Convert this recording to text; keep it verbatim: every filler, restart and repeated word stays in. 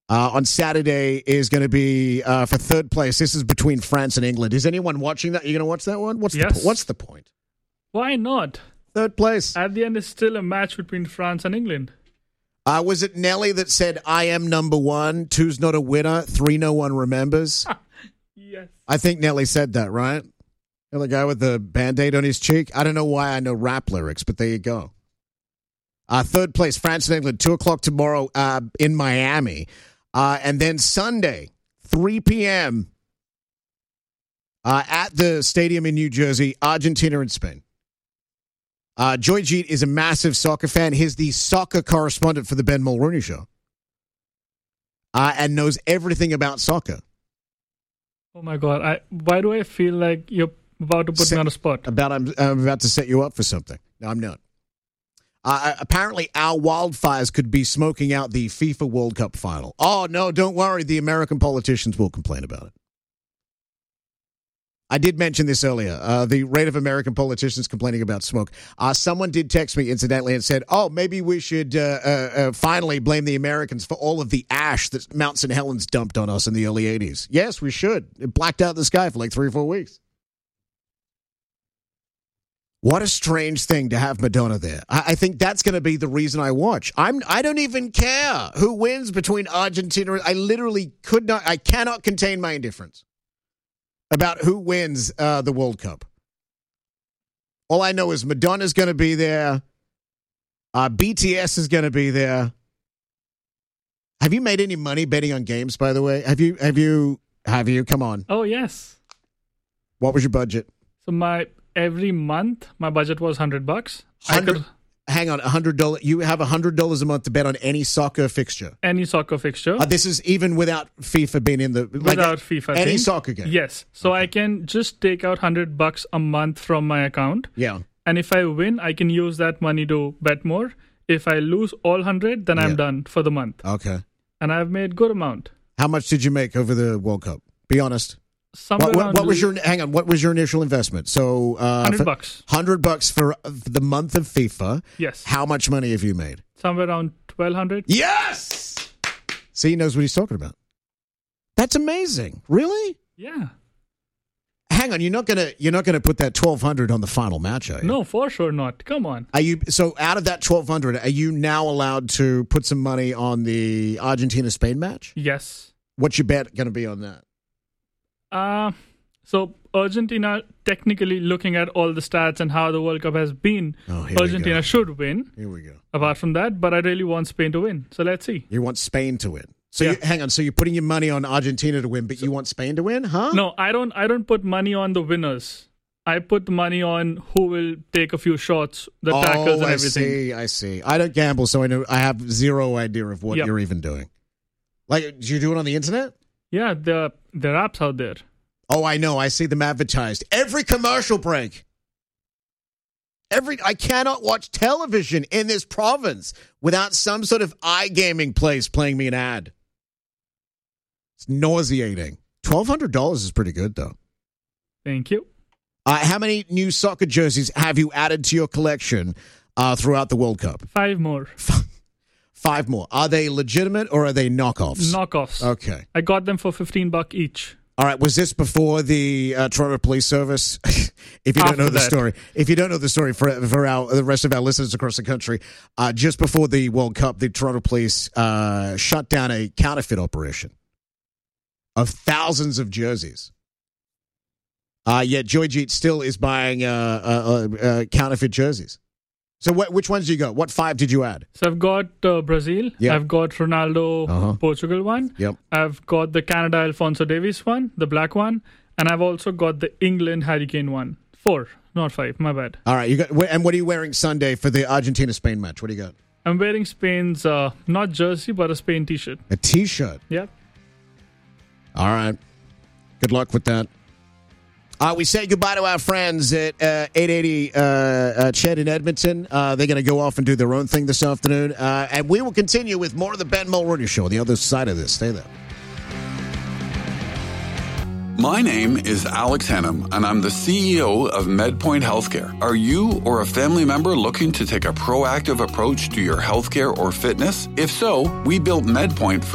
Uh, on Saturday is going to be uh, for third place. This is between France and England. Is anyone watching that? Are you going to watch that one? What's yes. the What's the point? Why not? Third place. At the end, it's still a match between France and England. Uh, was it Nelly that said, I am number one, two's not a winner, three no one remembers? Yes. I think Nelly said that, right? You know, the guy with the Band-Aid on his cheek? I don't know why I know rap lyrics, but there you go. Uh, third place, France and England, two o'clock tomorrow uh, in Miami. Uh, and then Sunday, three p.m. Uh, at the stadium in New Jersey, Argentina and Spain. Uh, Joy Jeet is a massive soccer fan. He's the soccer correspondent for the Ben Mulrooney Show uh, and knows everything about soccer. Oh, my God. I, why do I feel like you're about to put set, me on a spot? About I'm, I'm about to set you up for something. No, I'm not. Uh, apparently, our wildfires could be smoking out the FIFA World Cup final. Oh, no, don't worry. The American politicians will complain about it. I did mention this earlier. Uh, the rate of American politicians complaining about smoke. Uh, someone did text me, incidentally, and said, oh, maybe we should uh, uh, uh, finally blame the Americans for all of the ash that Mount Saint Helens dumped on us in the early eighties. Yes, we should. It blacked out the sky for like three or four weeks. What a strange thing to have Madonna there. I, I think that's going to be the reason I watch. I'm. I don't even care who wins between Argentina. I literally could not. I cannot contain my indifference about who wins uh, the World Cup. All I know is Madonna's going to be there. Uh, B T S is going to be there. Have you made any money betting on games, by the way? Have you? Have you? Have you? Come on. Oh, yes. What was your budget? So my... Every month, my budget was one hundred bucks. Could, hang on, one hundred dollars. You have one hundred dollars a month to bet on any soccer fixture? Any soccer fixture. Uh, this is even without FIFA being in the... Without like, FIFA. Any thing. soccer game? Yes. So okay. I can just take out one hundred bucks a month from my account. Yeah. And if I win, I can use that money to bet more. If I lose all one hundred, then yeah. I'm done for the month. Okay. And I've made good amount. How much did you make over the World Cup? Be honest. Somewhere what, what, what was your hang on? What was your initial investment? So uh, hundred bucks. Hundred bucks for the month of FIFA. Yes. How much money have you made? Somewhere around twelve hundred. Yes. See, he knows what he's talking about. That's amazing. Really? Yeah. Hang on, you're not gonna you're not gonna put that twelve hundred on the final match, are you? No, for sure not. Come on. Are you so out of that twelve hundred? Are you now allowed to put some money on the Argentina Spain match? Yes. What's your bet going to be on that? Uh, so Argentina, technically looking at all the stats and how the World Cup has been, oh, Argentina should win. Here we go. Apart from that, but I really want Spain to win. So let's see. You want Spain to win. So yeah. you, hang on. So you're putting your money on Argentina to win, but so, you want Spain to win, huh? No, I don't. I don't put money on the winners. I put money on who will take a few shots, the oh, tackles and I everything. see. I see. I don't gamble, so I know I have zero idea of what yep. you're even doing. Like, do you do it on the internet? Yeah, there there are apps out there. Oh, I know. I see them advertised. Every commercial break. Every I cannot watch television in this province without some sort of iGaming place playing me an ad. It's nauseating. twelve hundred dollars is pretty good, though. Thank you. Uh, how many new soccer jerseys have you added to your collection uh, throughout the World Cup? Five more. Five more. Are they legitimate or are they knockoffs? Knockoffs. Okay. I got them for fifteen bucks each. All right. Was this before the uh, Toronto Police Service? If you After don't know the that. story, if you don't know the story for for our the rest of our listeners across the country, uh, just before the World Cup, the Toronto Police uh, shut down a counterfeit operation of thousands of jerseys. Uh, yet Joy Jeet still is buying uh, uh, uh, counterfeit jerseys. So wh- which ones do you got? What five did you add? So I've got uh, Brazil. Yep. I've got Ronaldo, Uh-huh. Portugal one. Yep. I've got the Canada Alphonso Davies one, the black one. And I've also got the England Hurricane one. Four, not five. My bad. All right. You got. And what are you wearing Sunday for the Argentina-Spain match? What do you got? I'm wearing Spain's, uh, not jersey, but a Spain t-shirt. A T-shirt. Yep. All right. Good luck with that. Uh, we say goodbye to our friends at uh, eight eighty uh, uh, Ched in Edmonton. Uh, they're going to go off and do their own thing this afternoon. Uh, and we will continue with more of the Ben Mulrooney Show on the other side of this. Stay there. My name is Alex Hennum, and I'm the C E O of MedPoint Healthcare. Are you or a family member looking to take a proactive approach to your healthcare or fitness? If so, we built MedPoint for